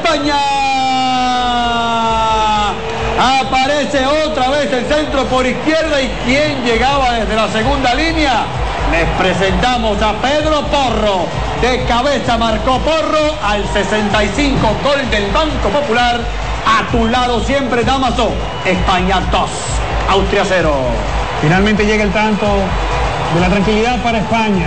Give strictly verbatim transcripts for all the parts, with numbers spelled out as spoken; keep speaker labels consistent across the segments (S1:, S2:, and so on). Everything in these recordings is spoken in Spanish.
S1: España. Aparece otra vez el centro por izquierda. ¿Y quién llegaba desde la segunda línea? Les presentamos a Pedro Porro. De cabeza marcó Porro al sesenta y cinco, gol del Banco Popular. A tu lado siempre Damaso. España dos, Austria cero.
S2: Finalmente llega el tanto de la tranquilidad para España.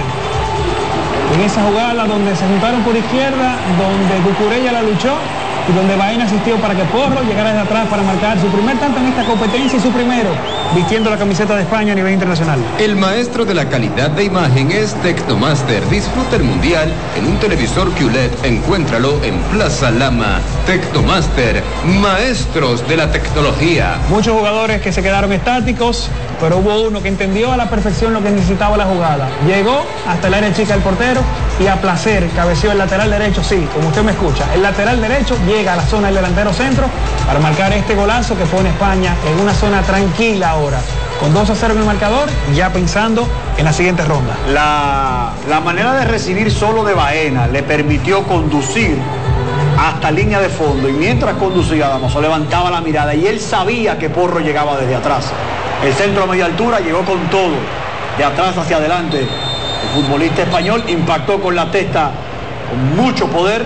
S2: En esa jugada donde se juntaron por izquierda, donde Cucurella la luchó y donde Baena asistió para que Porro llegara desde atrás para marcar su primer tanto en esta competencia y su primero vistiendo la camiseta de España a nivel internacional.
S3: El maestro de la calidad de imagen es Tecnomaster. Disfruta el mundial en un televisor Q L E D. Encuéntralo en Plaza Lama. Tecnomaster, maestros de la tecnología.
S2: Muchos jugadores que se quedaron estáticos, pero hubo uno que entendió a la perfección lo que necesitaba la jugada. Llegó hasta el área chica del portero y a placer cabeceó el lateral derecho, sí, como usted me escucha. El lateral derecho llega a la zona del delantero centro para marcar este golazo que pone España en una zona tranquila ahora, con dos a cero en el marcador, ya pensando en la siguiente ronda.
S1: La, la manera de recibir solo de Baena le permitió conducir hasta línea de fondo, y mientras conducía Damaso levantaba la mirada y él sabía que Porro llegaba desde atrás. El centro a media altura llegó con todo, de atrás hacia adelante. El futbolista español impactó con la testa con mucho poder.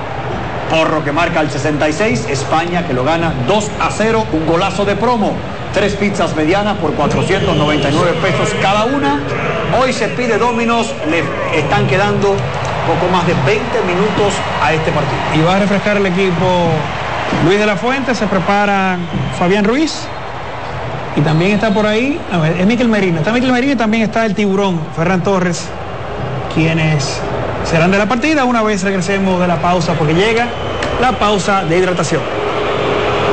S1: Porro que marca el sesenta y seis, España que lo gana dos a cero, un golazo de promo. Tres pizzas medianas por cuatrocientos noventa y nueve pesos cada una. Hoy se pide Domino's, le están quedando poco más de veinte minutos a este partido.
S2: Y va a refrescar el equipo Luis de la Fuente, se prepara Fabián Ruiz. Y también está por ahí, a ver, es Miquel Merino. Está Miquel Merino y también está el tiburón, Ferran Torres, quienes serán de la partida una vez regresemos de la pausa, porque llega la pausa de hidratación.